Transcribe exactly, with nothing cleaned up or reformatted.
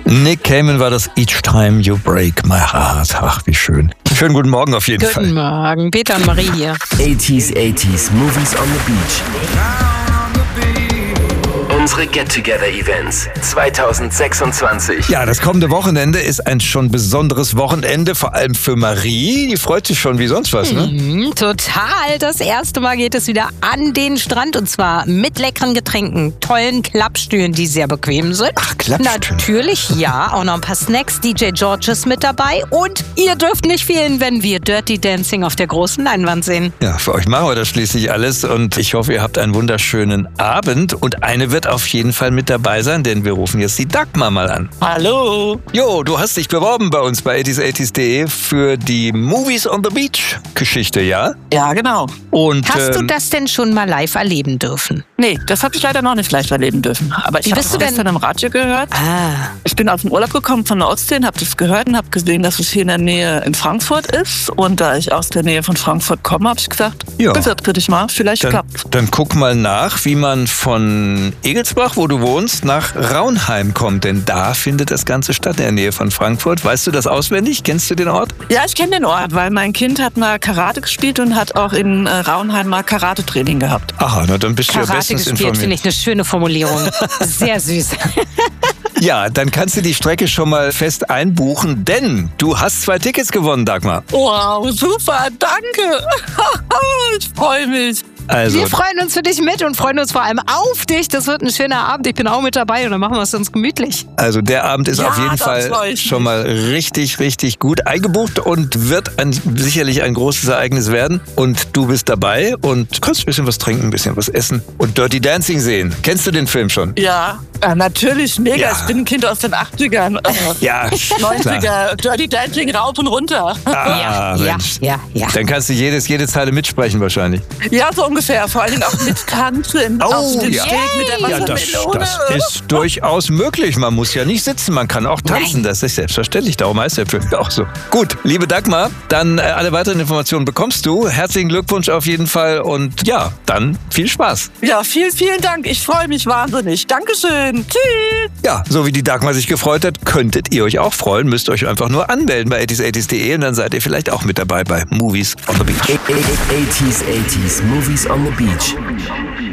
Nick Cayman war das Each Time You Break My Heart. Ach, wie schön. Schönen guten Morgen auf jeden Guten Fall. Guten Morgen, Peter und Marie hier. eighties, eighties, Movies on the Beach. Unsere Get-Together-Events zwanzig sechsundzwanzig. Ja, das kommende Wochenende ist ein schon besonderes Wochenende, vor allem für Marie. Die freut sich schon wie sonst was, ne? Mhm, total. Das erste Mal geht es wieder an den Strand und zwar mit leckeren Getränken, tollen Klappstühlen, die sehr bequem sind. Ach, Klappstühle. Natürlich, ja. Auch noch ein paar Snacks. D J George ist mit dabei und ihr dürft nicht fehlen, wenn wir Dirty Dancing auf der großen Leinwand sehen. Ja, für euch machen wir das schließlich alles und ich hoffe, ihr habt einen wunderschönen Abend und eine wird auf jeden Fall mit dabei sein, denn wir rufen jetzt die Dagmar mal an. Hallo. Jo, du hast dich beworben bei uns bei eighties eighties punkt de für die Movies on the Beach Geschichte, ja? Ja, genau. Und, Hast du ähm, das denn schon mal live erleben dürfen? Nee, das habe ich leider noch nicht live erleben dürfen. Aber ich Wie habe bist es du denn- gestern im Radio gehört. Ah, Ich bin aus dem Urlaub gekommen von der Ostsee, habe das gehört und habe gesehen, dass es hier in der Nähe in Frankfurt ist. Und da ich aus der Nähe von Frankfurt komme, habe ich gesagt, Ja. bewirb dich mal, vielleicht dann, klappt. dann guck mal nach, wie man von Egelsbach, wo du wohnst, nach Raunheim kommt, denn da findet das Ganze statt in der Nähe von Frankfurt. Weißt du das auswendig? Kennst du den Ort? Ja, ich kenne den Ort, weil mein Kind hat mal Karate gespielt und hat auch in äh, Raunheim mal Karate-Training gehabt. Aha, na dann bist du ja Karate bestens gespielt, finde informiert. ich eine schöne Formulierung. Sehr süß. Ja, dann kannst du die Strecke schon mal fest einbuchen, denn du hast zwei Tickets gewonnen, Dagmar. Wow, super, danke. Ich freue mich. Also, Wir freuen uns für dich mit und freuen uns vor allem auf dich. Das wird ein schöner Abend. Ich bin auch mit dabei und dann machen wir es uns gemütlich. also der Abend ist Ja, auf jeden da Fall freu ich schon mich. mal richtig, richtig gut eingebucht und wird ein, sicherlich ein großes Ereignis werden. Und du bist dabei und kannst ein bisschen was trinken, ein bisschen was essen und Dirty Dancing sehen. Kennst du den Film schon? Ja, äh, natürlich, mega. Ja. Ich bin ein Kind aus den achtzigern. Äh, Ja, klar. neunziger, Dirty Dancing rauf und runter. Ah, ja, Mensch. ja, ja. Dann kannst du jedes, jede Zeile mitsprechen wahrscheinlich. Ja, so ungefähr. Vor allen Dingen auch mit Tanzen Oh, auf dem ja. Steg mit der Ja, das, Wassermelone. das ist durchaus möglich. Man muss ja nicht sitzen, man kann auch tanzen. Nein. Das ist selbstverständlich. Darum heißt der Film auch so. Gut, liebe Dagmar, dann äh, alle weiteren Informationen bekommst du. Herzlichen Glückwunsch auf jeden Fall und ja, dann viel Spaß. Ja, vielen, vielen Dank. Ich freue mich wahnsinnig. Dankeschön. Tschüss. Ja, so wie die Dagmar sich gefreut hat, könntet ihr euch auch freuen. Müsst euch einfach nur anmelden bei eighties eighties punkt de und dann seid ihr vielleicht auch mit dabei bei Movies on the Beach. eighties, eighties, Movies on the Beach.